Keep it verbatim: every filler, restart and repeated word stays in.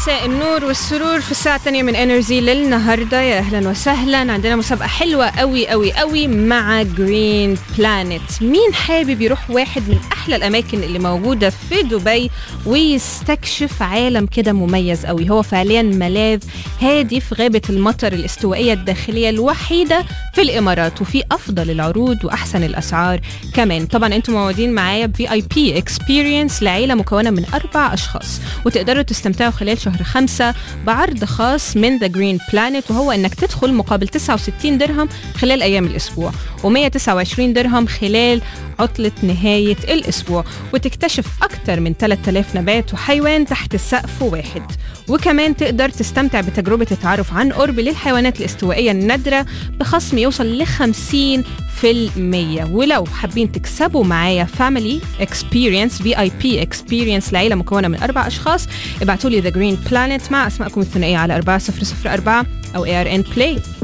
مساء النور والسرور في الساعة الثانية من انرجي للنهاردة. يا أهلا وسهلا. عندنا مسابقة حلوة قوي قوي قوي مع جرين بلانت. مين حابب يروح واحد من أحلى الأماكن اللي موجودة في دبي ويستكشف عالم كده مميز قوي؟ هو فعليا ملاذ هادي في غابة المطر الاستوائية الداخلية الوحيدة في الإمارات، وفي أفضل العروض وأحسن الأسعار كمان. طبعا أنتم موجودين معايا بفي آي بي اكسبيرينس لعيلة مكونة من أربع أشخاص، وتقدروا تستمتعوا خلال شهر خمسة بعرض خاص من The Green Planet، وهو أنك تدخل مقابل تسعة وستين درهم خلال أيام الأسبوع ومية وتسعة وعشرين درهم خلال عطلة نهاية الأسبوع، وتكتشف أكثر من ثلاثة آلاف نبات وحيوان تحت سقف واحد. وكمان تقدر تستمتع بتجربة التعرف عن قرب للحيوانات الاستوائية النادرة بخصم يوصل لخمسين في المية. ولو حابين تكسبوا معايا Family Experience في آي بي Experience لعيلة مكونة من أربع أشخاص، ابعتوا لي The Green Planet مع أسماءكم الثنائية على أربعة صفر صفر أربعة أو إيه آر إن Play.